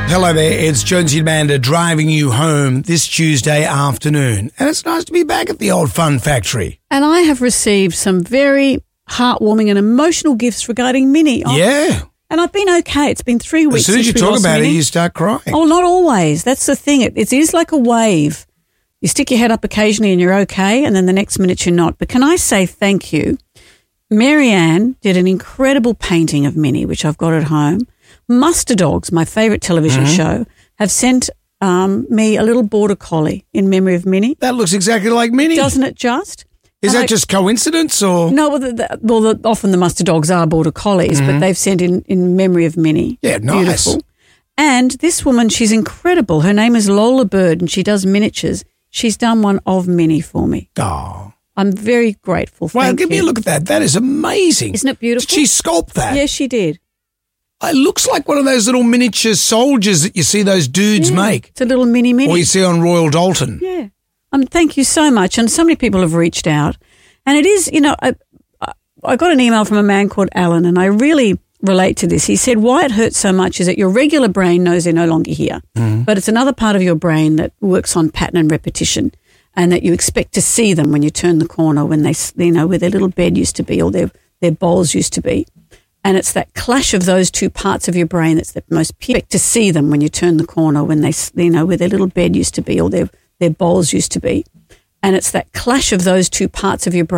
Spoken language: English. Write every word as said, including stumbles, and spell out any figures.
Hello there, it's Jonesy Amanda driving you home this Tuesday afternoon. And it's nice to be back at the old Fun Factory. And I have received some very heartwarming and emotional gifts regarding Minnie. Oh, Yeah. And I've been okay. It's been three weeks As soon as you since we talk lost about Minnie. it, you start crying. Oh, not always. That's the thing. It, it is like a wave. You stick your head up occasionally and you're okay, and then the next minute you're not. But can I say thank you? Marianne did an incredible painting of Minnie, which I've got at home. Muster Dogs, my favourite television Mm-hmm. show, have sent um, me a little border collie in memory of Minnie. That looks exactly like Minnie. Doesn't it just? Is And that I- just coincidence or? No, well, the, the, well the, often the Muster Dogs are border collies, but they've sent in, in memory of Minnie. Yeah, nice. Beautiful. And this woman, she's incredible. Her name is Lola Bird, and she does miniatures. She's done one of Minnie for me. Oh. I'm very grateful. Wow, Thank give you. me a look at that. That is amazing. Isn't it beautiful? Did she sculpt that? Yes, she did. It looks like one of those little miniature soldiers that you see those dudes Yeah. make. It's a little mini Minnie. Or you see on Royal Dalton. Yeah. Um, thank you so much. And so many people have reached out. And it is, you know, I, I- I got an email from a man called Alan, and I really relate to this. He said, why it hurts so much is that your regular brain knows they're no longer here. But it's another part of your brain that works on pattern and repetition, and that you expect to see them when you turn the corner, when they, s- you know, where their little bed used to be or their, their bowls used to be. And it's that clash of those two parts of your brain that's the most pe- to see them when you turn the corner, when they, s- you know, where their little bed used to be or their, their bowls used to be. And it's that clash of those two parts of your brain